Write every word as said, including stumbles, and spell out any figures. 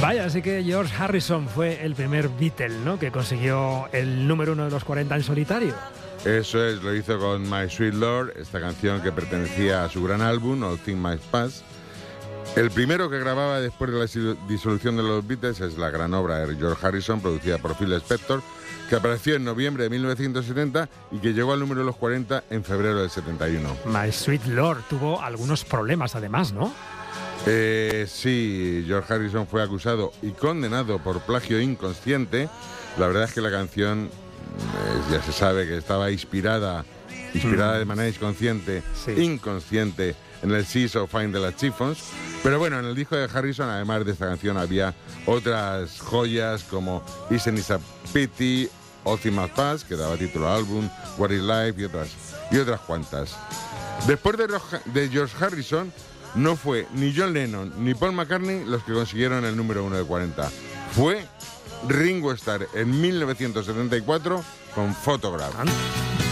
Vaya, así que George Harrison fue el primer Beatle, ¿no?, que consiguió el número uno de los cuarenta en solitario. Eso es, lo hizo con My Sweet Lord, esta canción que pertenecía a su gran álbum, All Things Must Pass. El primero que grababa después de la disolución de los Beatles es la gran obra de George Harrison, producida por Phil Spector, que apareció en noviembre de mil novecientos setenta y que llegó al número de los cuarenta en febrero del setenta y uno. My Sweet Lord tuvo algunos problemas además, ¿no? Eh, sí, George Harrison fue acusado y condenado por plagio inconsciente. La verdad es que la canción, eh, ya se sabe que estaba inspirada, inspirada mm. de manera inconsciente, sí. inconsciente, en el Seas of Fine de las Chiffons. Pero bueno, en el disco de Harrison, además de esta canción, había otras joyas como Isn't It a Pity, All Things Must Pass, que daba título al álbum, What is Life y otras, y otras cuantas. Después de, de George Harrison, no fue ni John Lennon ni Paul McCartney los que consiguieron el número uno de cuarenta. Fue Ringo Starr en mil novecientos setenta y cuatro con Photograph.